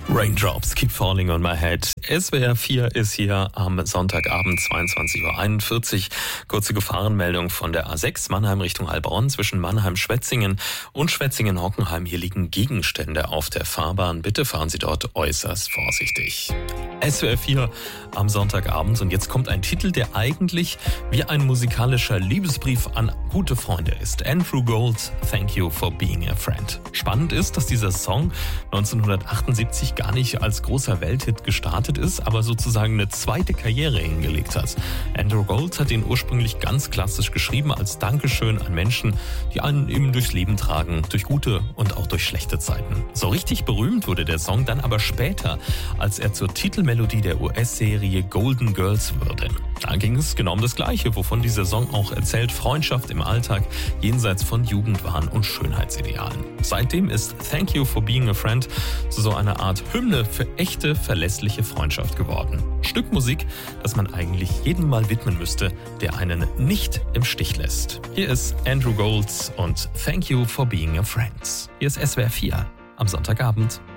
Raindrops keep falling on my head. SWR 4 ist hier am Sonntagabend 22.41 Uhr. Kurze Gefahrenmeldung von der A6 Mannheim Richtung Heilbronn zwischen Mannheim-Schwetzingen und Schwetzingen-Hockenheim. Hier liegen Gegenstände auf der Fahrbahn. Bitte fahren Sie dort äußerst vorsichtig. SWR 4 am Sonntagabend und jetzt kommt ein Titel, der eigentlich wie ein musikalischer Liebesbrief an gute Freunde ist. Andrew Gold, Thank You for Being a Friend. Spannend ist, dass dieser Song 1978 gar nicht als großer Welthit gestartet ist, aber sozusagen eine zweite Karriere hingelegt hat. Andrew Gold hat ihn ursprünglich ganz klassisch geschrieben als Dankeschön an Menschen, die einen eben durchs Leben tragen, durch gute und auch durch schlechte Zeiten. So richtig berühmt wurde der Song dann aber später, als er zur Titelmelodie der US-Serie Golden Girls wurde. Da ging es genau um das Gleiche, wovon dieser Song auch erzählt: Freundschaft im Alltag, jenseits von Jugendwahn und Schönheitsidealen. Seitdem ist Thank You for Being a Friend zu so einer Art Hymne für echte, verlässliche Freundschaft geworden. Stück Musik, das man eigentlich jedem mal widmen müsste, der einen nicht im Stich lässt. Hier ist Andrew Gold und Thank You for Being a Friend. Hier ist SWR 4 am Sonntagabend.